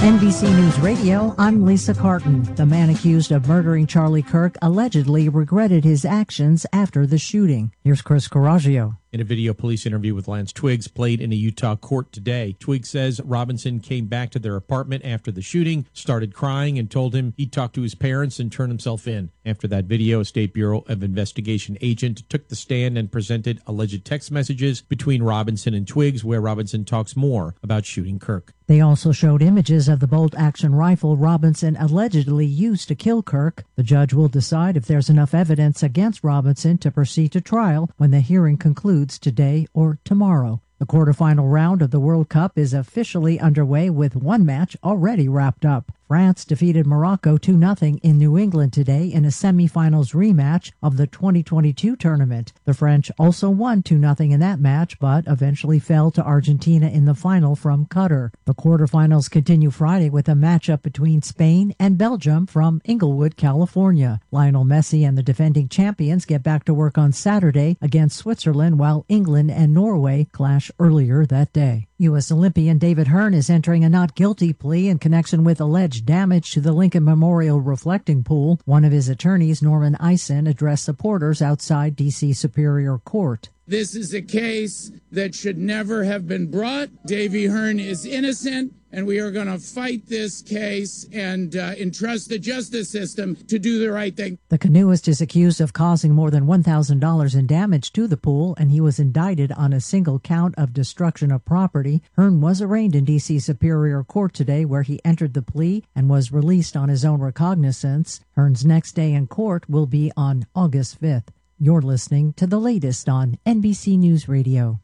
NBC News Radio, I'm Lisa Carton. The man accused of murdering Charlie Kirk allegedly regretted his actions after the shooting. Here's Chris Coraggio. In a video police interview with Lance Twiggs played in a Utah court today, Twiggs says Robinson came back to their apartment after the shooting, started crying, and told him he'd talk to his parents and turn himself in. After that video, a State Bureau of Investigation agent took the stand and presented alleged text messages between Robinson and Twiggs, where Robinson talks more about shooting Kirk. They also showed images of the bolt-action rifle Robinson allegedly used to kill Kirk. The judge will decide if there's enough evidence against Robinson to proceed to trial when the hearing concludes today or tomorrow. The quarterfinal round of the World Cup is officially underway with one match already wrapped up. France defeated Morocco 2-0 in New England today in a semifinals rematch of the 2022 tournament. The French also won 2-0 in that match, but eventually fell to Argentina in the final from Qatar. The quarterfinals continue Friday with a matchup between Spain and Belgium from Inglewood, California. Lionel Messi and the defending champions get back to work on Saturday against Switzerland, while England and Norway clash earlier that day. U.S. Olympian David Hearn is entering a not guilty plea in connection with alleged damage to the Lincoln Memorial reflecting pool. One of his attorneys, Norman Eisen, addressed supporters outside D.C. Superior Court. This is a case that should never have been brought. Davy Hearn is innocent, and we are going to fight this case and entrust the justice system to do the right thing. The canoeist is accused of causing more than $1,000 in damage to the pool, and he was indicted on a single count of destruction of property. Hearn was arraigned in D.C. Superior Court today, where he entered the plea and was released on his own recognizance. Hearn's next day in court will be on August 5th. You're listening to the latest on NBC News Radio.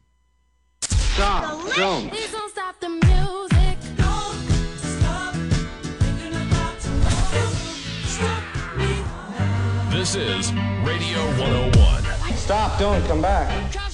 Stop! Don't! Please don't stop the music. Don't stop thinking about tomorrow. Stop me. This is Radio 101. Stop! Don't come back.